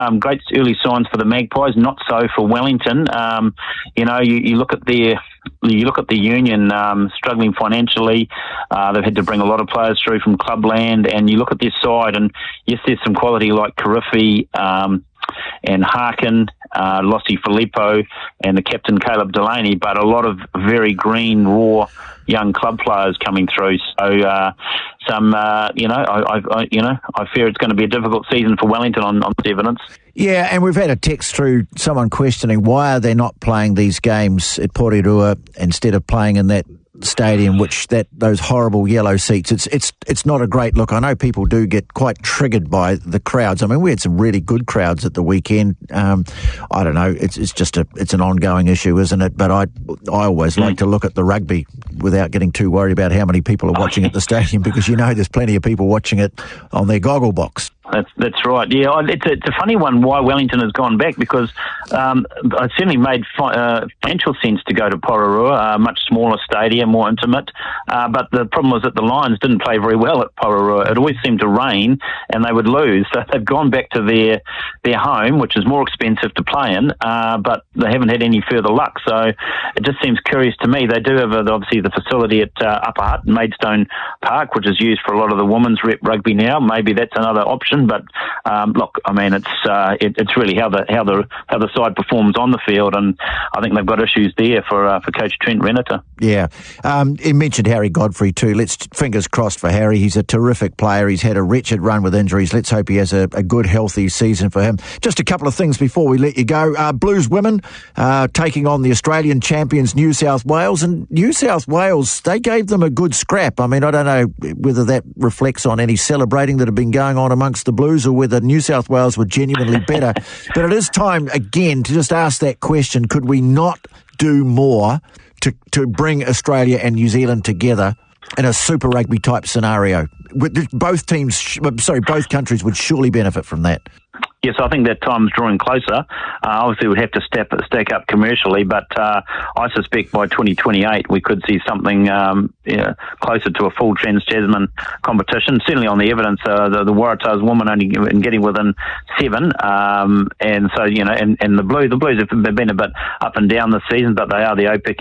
Great early signs for the Magpies, not so for Wellington. You look at the Union struggling financially. They've had to bring a lot of players through from clubland, and you look at this side, and yes, there's some quality like Karifi and Harkin, Lossie Filippo, and the captain Caleb Delaney, but a lot of very green, raw young club players coming through. So I fear it's going to be a difficult season for Wellington on this evidence. Yeah, and we've had a text through, someone questioning why are they not playing these games at Porirua instead of playing in that stadium, those horrible yellow seats. It's not a great look. I know people do get quite triggered by the crowds. I mean, we had some really good crowds at the weekend. I don't know. It's an ongoing issue, isn't it? But I always like to look at the rugby without getting too worried about how many people are watching at the stadium, because there's plenty of people watching it on their goggle box. That's right. Yeah, it's a funny one why Wellington has gone back, because it certainly made financial sense to go to Porirua, a much smaller stadium, more intimate. But the problem was that the Lions didn't play very well at Porirua. It always seemed to rain and they would lose. So they've gone back to their home, which is more expensive to play in, but they haven't had any further luck. So it just seems curious to me. They do have obviously the facility at Upper Hutt, Maidstone Park, which is used for a lot of the women's rep rugby now. Maybe that's another option. But look, I mean, it's really how the side performs on the field, and I think they've got issues there for Coach Trent Renata. Yeah, he mentioned Harry Godfrey too. Fingers crossed for Harry. He's a terrific player. He's had a wretched run with injuries. Let's hope he has a good, healthy season for him. Just a couple of things before we let you go. Blues women taking on the Australian champions New South Wales, and New South Wales, they gave them a good scrap. I mean, I don't know whether that reflects on any celebrating that have been going on amongst the Blues, or whether New South Wales were genuinely better. But it is time again to just ask that question: could we not do more to bring Australia and New Zealand together in a Super Rugby type scenario? Both countries would surely benefit from that. Yes, I think that time's drawing closer. Obviously, we'd have to stack up commercially, but I suspect by 2028 we could see something closer to a full Trans-Tasman competition. Certainly on the evidence, the Waratahs women only getting within 7, and so and the Blues have been a bit up and down this season, but they are the OPIC